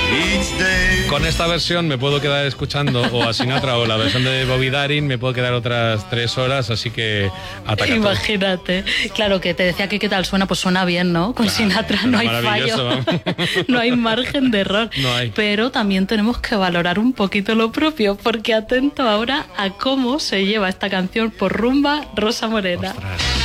Con esta versión me puedo quedar escuchando o a Sinatra o la versión de Bobby Darin, me puedo quedar otras 3 horas, así que ataca. Imagínate. Claro, que te decía que qué tal suena, pues suena bien, ¿no? Con claro, Sinatra no hay fallo. No hay margen de error. No hay. Pero también tenemos que valorar un poquito lo propio, porque atento ahora a cómo se lleva esta canción por rumba Rosa Morena. Ostras.